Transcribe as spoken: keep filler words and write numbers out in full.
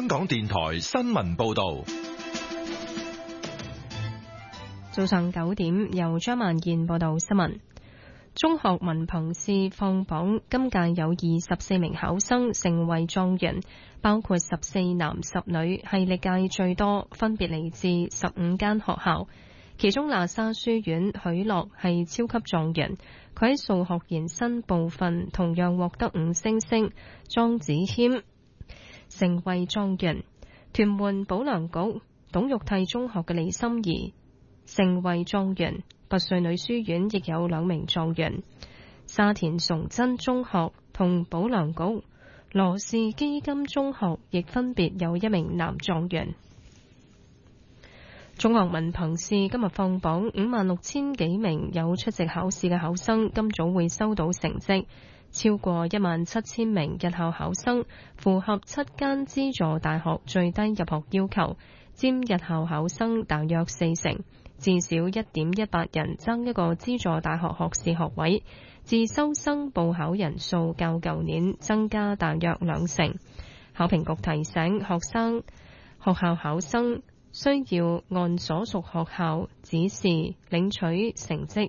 香港電台新聞報道。 早上九點，由張萬燕報道新聞。中學文憑試放榜，今屆有二十四名考生成為狀元，包括十四男十女，係歷屆最多，分別嚟自十五間學校。其中喇沙書院許樂係超級狀元，佢喺數學延伸部分同樣獲得五星星。莊子謙成為狀元。屯門保良局董玉娣中學嘅李心怡成為狀元。拔萃女書院亦有兩名狀元。沙田崇真中學同保良局羅氏基金中學亦分別有一名男狀元。中學文憑試今日放榜，五萬六千幾名有出席考試嘅考生今早會收到成績，超過一萬七千名日校考生符合七間資助大學最低入學要求，佔日校考生大約四成。至少一點一八人爭一個資助大學學士學位，自修生報考人數較舊年增加大約兩成。考評局提醒學生、學校考生需要按所屬學校指示領取成績